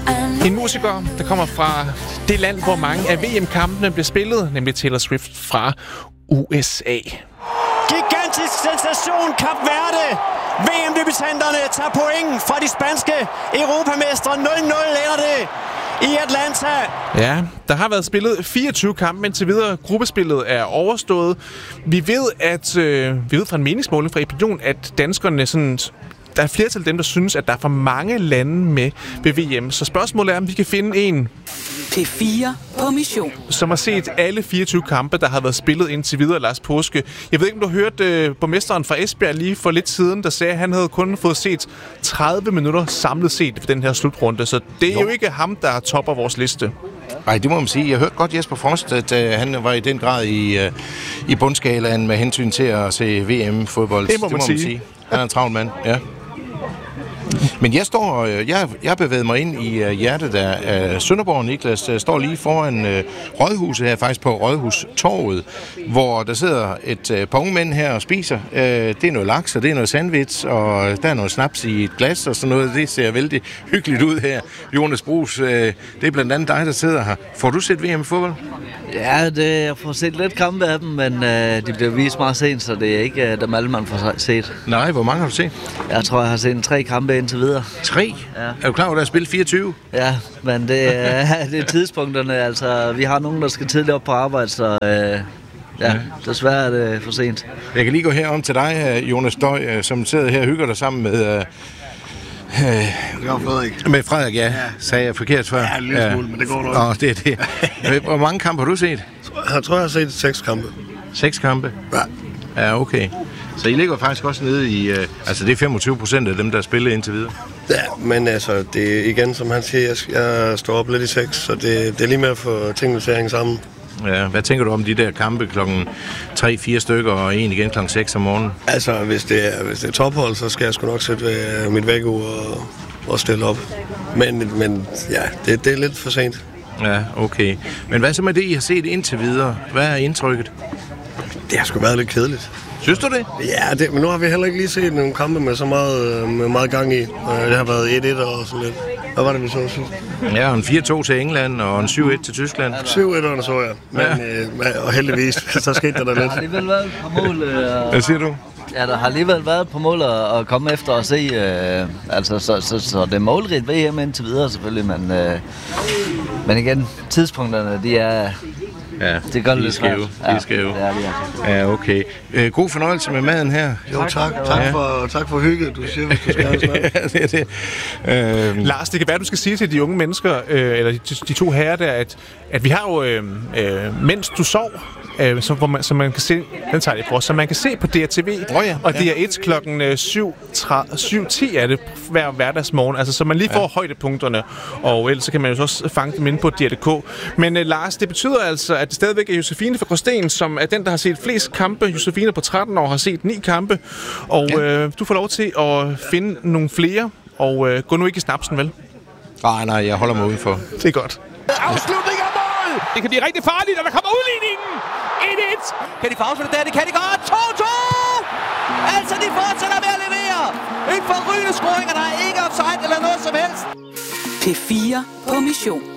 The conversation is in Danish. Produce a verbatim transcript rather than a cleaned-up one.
En musiker, der kommer fra det land, hvor mange af V M-kampene bliver spillet, nemlig Taylor Swift fra U S A. Gigantisk sensation, Kap Verde. V M-debutanterne tager point fra de spanske europamestre. nul nul ender det i Atlanta. Ja, der har været spillet fireogtyve kampe indtil videre. Gruppespillet er overstået. Vi ved, at øh, vi ved fra en meningsmåling fra Opinion, at danskerne sådan... Der er flertal af dem, der synes, at der er for mange lande med ved V M. Så spørgsmålet er, om vi kan finde en... P fire på mission. Som har set alle fireogtyve kampe, der har været spillet indtil videre, Lars Påske. Jeg ved ikke, om du har hørt øh, borgmesteren fra Esbjerg lige for lidt siden, der sagde, at han havde kun fået set tredive minutter samlet set for den her slutrunde. Så det er jo, jo ikke ham, der topper vores liste. Nej, det må man sige. Jeg hørte godt Jesper Frost, at øh, han var i den grad i, øh, i bundskalaen med hensyn til at se V M-fodbold. Det må, det må man, sige. man sige. Han er en travl mand, ja. Men jeg står, jeg, jeg har bevæget mig ind i uh, hjertet af uh, Sønderborg, Niklas. Jeg står lige foran uh, Rådhuset her, faktisk på Rådhustorvet, hvor der sidder et uh, par unge mænd her og spiser. Uh, det er noget laks, og det er noget sandwich, og der er noget snaps i et glas og sådan noget. Det ser vældig hyggeligt ud her. Jonas Brugs, uh, det er blandt andet dig, der sidder her. Får du set V M-fodbold? Ja, det, jeg får set lidt kampe af dem, men uh, de bliver vist meget sent, så det er ikke uh, dem alle, man får set. Nej, hvor mange har du set? Jeg tror, jeg har set tre kampe indtil videre. Tre? Ja. Er du klar over, at der er spillet fireogtyve? Ja, men det, uh, det er tidspunkterne. Altså, vi har nogen, der skal tidligt op på arbejde, så uh, ja, ja, desværre er det for sent. Jeg kan lige gå herom til dig, Jonas Døj, som sidder her og hygger dig sammen med... Uh, Det var Frederik. Med Frederik, ja. Sagde jeg forkert før? Ja, en lille smule, men det går nok. Åh, det er det. Hvor mange kampe har du set? Jeg tror, jeg har set seks kampe. Seks kampe? Ja. Ja, okay. Så I ligger faktisk også nede i... Uh, altså, det er femogtyve procent af dem, der spiller indtil videre. Ja, men altså, det er igen, som han siger, jeg, jeg står op lidt i seks, så det, det er lige med at få tingene til at hænge sammen. Ja, hvad tænker du om de der kampe klokken tre fire stykker og en igen klokken seks om morgenen? Altså, hvis det er, hvis det er tophold, så skal jeg sgu nok sætte ved mit vækkeur og, og stille op. Men, men ja, det, det er lidt for sent. Ja, okay. Men hvad så med det, I har set indtil videre? Hvad er indtrykket? Det har sgu været lidt kedeligt. Synes du det? Ja, det, men nu har vi heller ikke lige set nogle kampe med så meget, med meget gang i. Det har været et et og sådan lidt. Hvad var det, vi så sidst? Ja, en fire to til England og en syv et til Tyskland. syv et så jeg. Men, ja. øh, og heldigvis, så skete der da lidt. Der har alligevel været på mål. Øh, Hvad siger du? Ja, der har alligevel været på mål at, at komme efter og se. Øh, altså, så, så, så det er målrigt V M indtil videre selvfølgelig, men, øh, men igen, tidspunkterne, de er... Ja, det gør det de er skæve. De er skæve. Ja, ja, okay. Øh, god fornøjelse med maden her. Jo, tak. Tak, tak, for, tak for hygge. Du siger, hvis du skal have snart. Ja, det er det. Øhm. Lars, det kan være, du skal sige til de unge mennesker, øh, eller de, de to herrer der, at, at vi har jo, øh, øh, mens du sov, øh, så, hvor man, så man kan se, den tager det for, så man kan se på D R T V, oh ja, og ja. D R et klokken syv ti er det hver hverdagsmorgen, altså så man lige får ja. højdepunkterne, og ellers så kan man jo også fange dem inde på D R punktum d k. Men øh, Lars, det betyder altså, at det stadigvæk er Josefine fra Gråsten, som er den, der har set flest kampe. Josefine på tretten år har set ni kampe, og ja. øh, du får lov til at finde nogle flere, og øh, gå nu ikke i snapsen, vel? Nej, nej, jeg holder mig udenfor. Det er godt. Afslutning af mål! Det kan blive rigtig farligt, når der kommer udligningen! et et! Kan de få afsluttet der? Det kan de godt! to to! Altså, de fortsætter med at levere! En forrygende scoring, og der er ikke offside eller noget som helst! P fire på mission.